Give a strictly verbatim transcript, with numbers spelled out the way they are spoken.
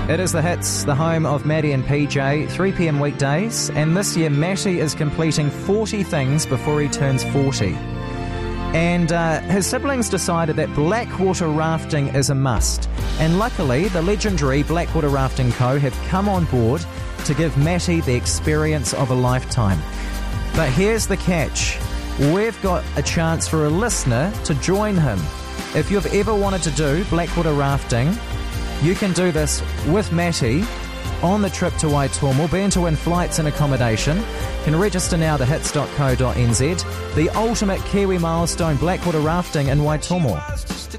It is The Hits, the home of Maddie and P J, three p.m. weekdays, and this year Matty is completing forty things before he turns forty. And uh, his siblings decided that Blackwater rafting is a must. And luckily, the legendary Blackwater Rafting Co. have come on board to give Matty the experience of a lifetime. But here's the catch. We've got a chance for a listener to join him. If you've ever wanted to do Blackwater rafting, you can do this with Matty on the trip to Waitomo. Be in to win flights and accommodation. You can register now at the hits dot co dot n z. The ultimate Kiwi milestone, Blackwater rafting in Waitomo.